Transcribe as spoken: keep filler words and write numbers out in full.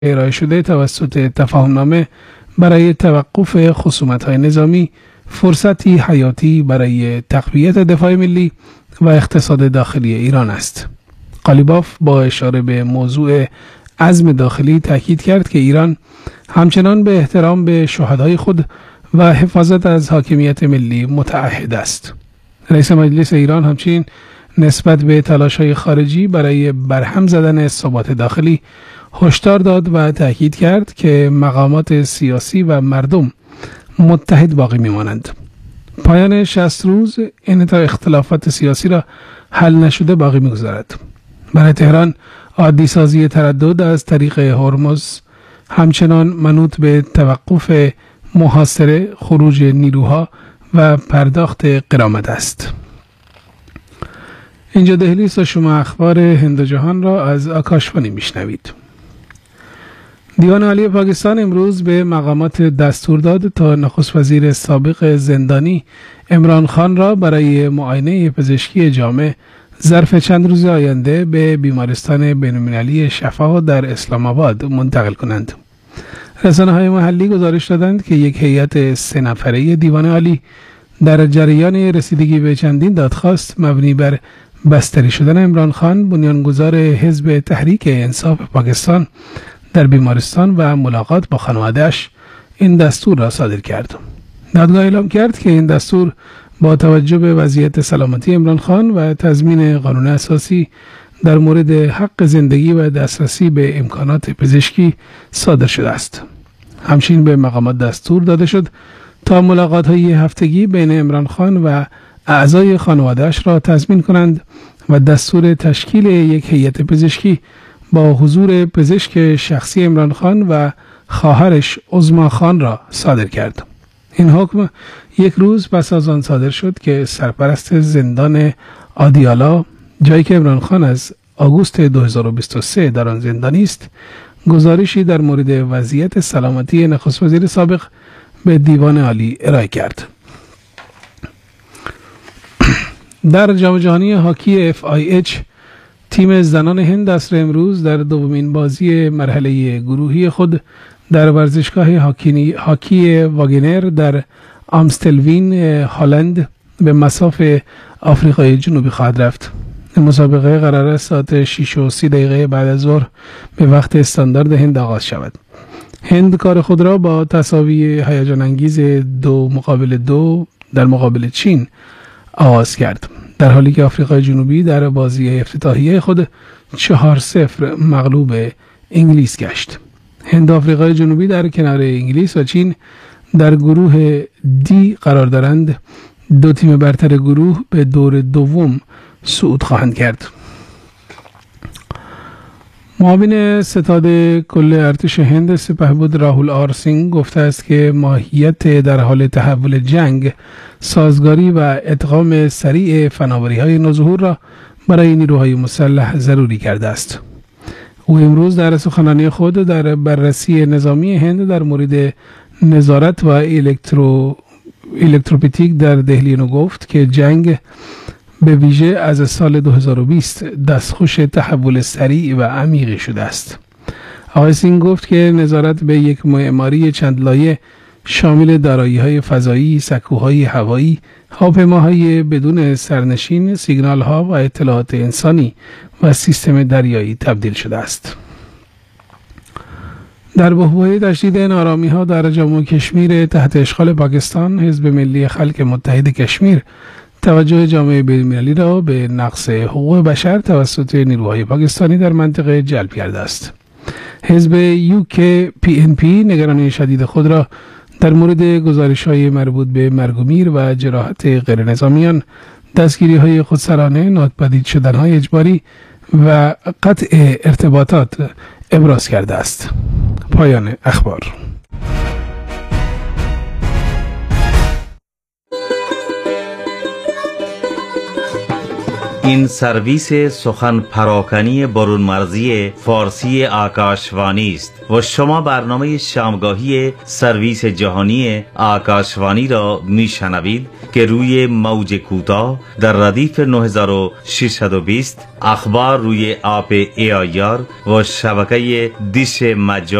ارائه شده توسط تفاهمنامه برای توقف خصومت‌های نظامی فرصتی حیاتی برای تقویت دفاع ملی و اقتصاد داخلی ایران است. قالیباف با اشاره به موضوع عزم داخلی تاکید کرد که ایران همچنان به احترام به شهدای خود و حفاظت از حاکمیت ملی متعهد است. رئیس مجلس ایران همچنین نسبت به تلاش‌های خارجی برای برهم زدن ثبات داخلی هشدار داد و تاکید کرد که مقامات سیاسی و مردم متحد باقی میمانند. پایان شصت روز انعطاف اختلافات سیاسی را حل نشده باقی میگذارد. برای تهران عادی سازی تردد از طریق هرمز همچنان منوط به توقف محاصره، خروج نیروها و پرداخت غرامت است. اینجا دهلی است و شما اخبار هند و جهان را از آکاشوانی میشنوید. دیوان عالی پاکستان امروز به مقامات دستور داد تا نخست وزیر سابق زندانی عمران خان را برای معاینه پزشکی جامع ظرف چند روز آینده به بیمارستان بین‌المللی شفا در اسلام آباد منتقل کنند. رسانه‌های محلی گزارش دادند که یک هیئت سه نفره دیوان عالی در جریان رسیدگی به چندین دادخواست مبنی بر بستری شدن عمران خان، بنیانگذار حزب تحریک انصاف پاکستان، در بیمارستان و ملاقات با خانواده‌اش این دستور را صادر کرد. دادگاه اعلام کرد که این دستور با توجه به وضعیت سلامتی عمران خان و تضمین قانون اساسی در مورد حق زندگی و دسترسی به امکانات پزشکی صادر شده است. همچنین به مقامات دستور داده شد تا ملاقات‌های هفتگی بین عمران خان و اعضای خانواده‌اش را تضمین کنند و دستور تشکیل یک هیئت پزشکی با حضور پزشک شخصی عمران خان و خواهرش عظما خان را صادر کرد. این حکم یک روز پس از آن صادر شد که سرپرست زندان آدیالا، جایی که عمران خان از آگوست دو هزار و بیست و سه در آن زندانی است، گزارشی در مورد وضعیت سلامتی نخست وزیر سابق به دیوان عالی ارائه کرد. در جام جهانی هاکی اف آی اچ تیم زنان هند عصر امروز در دومین بازی مرحله گروهی خود در ورزشگاه هاکی, هاکی واگنر در آمستلوین هلند به مصاف آفریقای جنوبی خواهد رفت. مسابقه قرار است ساعت شش و سی دقیقه بعد از ظهر به وقت استاندارد هند آغاز شود. هند کار خود را با تساوی هیجان انگیز دو مقابل دو در مقابل چین آغاز کرد، در حالی که آفریقای جنوبی در بازی افتتاحیه خود چهار صفر مغلوب انگلیس گشت. هند و آفریقای جنوبی در کنار انگلیس و چین در گروه دی قرار دارند. دو تیم برتر گروه به دور دوم صعود خواهند کرد. معاون ستاد کل ارتش هند سپهبد راهول آر سینگ گفته است که ماهیت در حال تحول جنگ سازگاری و ادغام سریع فناوری‌های نوظهور را برای نیروهای مسلح ضروری کرده است. او امروز در سخنرانی خود در بررسی نظامی هند در مورد نظارت و الکترو الکتروپیتیک در دهلی نو گفت که جنگ به ویژه از سال دو هزار و بیست دستخوش تحول سریع و عمیقی شده است. آقای سینگ گفت که نظارت به یک معماری چند لایه شامل دارایی‌های فضایی، سکوهای هوایی، هواپیماهای بدون سرنشین، سیگنال‌ها و اطلاعات انسانی و سیستم دریایی تبدیل شده است. در بحبوحه تشدید نارامی‌ها در جموں و کشمیر تحت اشغال پاکستان، حزب ملی خلق متحد کشمیر توجه جامعه بین‌المللی را به نقض حقوق بشر توسط نیروهای پاکستانی در منطقه جلب کرده است. حزب یو کی پی ان پی نگرانی شدید خود را در مورد گزارش‌های مربوط به مرگ و میر و جراحت غیر نظامیان، دستگیری‌های خودسرانه، ناپدید شدن‌های اجباری و قطع ارتباطات ابراز کرده است. پایان اخبار. این سرویس سخن پراکنی برون مرزی فارسی آکاشوانی است و شما برنامه شامگاهی سرویس جهانی آکاشوانی را میشنوید که روی موج کوتاه در ردیف نه هزار و ششصد و بیست، اخبار روی آپ ای آی آر و شبکه دیش مجازی